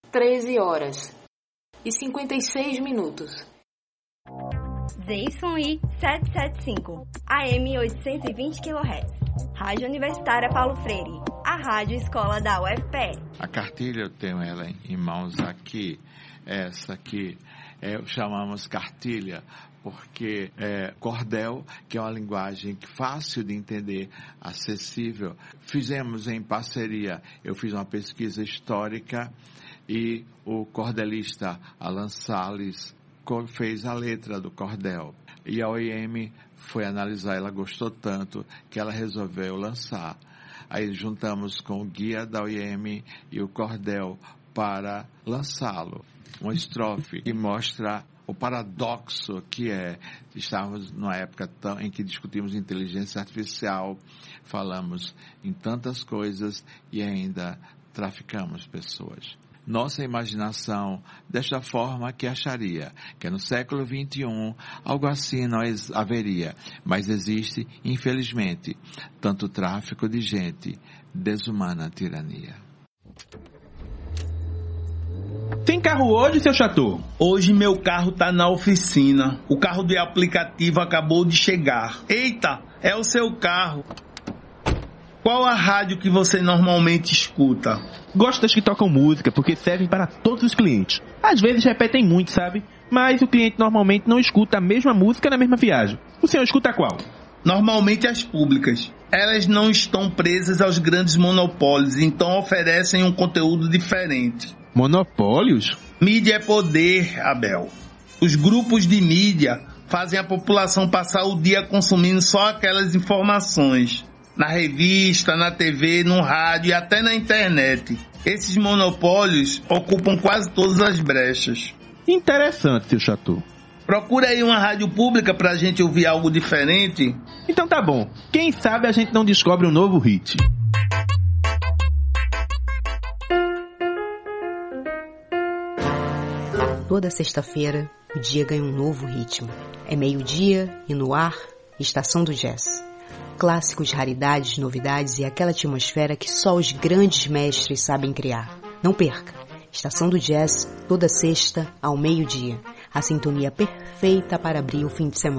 13 horas e 56 minutos. ZYI 775, AM 820 kHz. Rádio Universitária Paulo Freire, a rádio escola da UFPE. A cartilha, eu tenho ela em mãos aqui. Essa aqui, chamamos cartilha, porque cordel, que é uma linguagem fácil de entender, acessível. Fizemos em parceria, eu fiz uma pesquisa histórica e o cordelista Alan Salles fez a letra do cordel. E a OIM foi analisar, ela gostou tanto que ela resolveu lançar. Aí juntamos com o guia da OIM e o cordel para lançá-lo. Uma estrofe que mostra o paradoxo que estávamos numa época em que discutimos inteligência artificial, falamos em tantas coisas e ainda traficamos pessoas. Nossa imaginação, desta forma que acharia que no século XXI algo assim não haveria, mas existe, infelizmente, tanto tráfico de gente, desumana tirania. Tem carro hoje, seu Chateau? Hoje meu carro tá na oficina. O carro de aplicativo acabou de chegar. Eita, é o seu carro. Qual a rádio que você normalmente escuta? Gosto das que tocam música, porque servem para todos os clientes. Às vezes repetem muito, sabe? Mas o cliente normalmente não escuta a mesma música na mesma viagem. O senhor escuta qual? Normalmente as públicas. Elas não estão presas aos grandes monopólios, então oferecem um conteúdo diferente. Monopólios? Mídia é poder, Abel. Os grupos de mídia fazem a população passar o dia consumindo só aquelas informações. Na revista, na TV, no rádio e até na internet. Esses monopólios ocupam quase todas as brechas. Interessante, seu Chateau. Procura aí uma rádio pública pra gente ouvir algo diferente. Então tá bom. Quem sabe a gente não descobre um novo hit. Toda sexta-feira, o dia ganha um novo ritmo. É meio-dia e no ar, Estação do Jazz. Clássicos, raridades, novidades e aquela atmosfera que só os grandes mestres sabem criar. Não perca! Estação do Jazz, toda sexta ao meio-dia. A sintonia perfeita para abrir o fim de semana.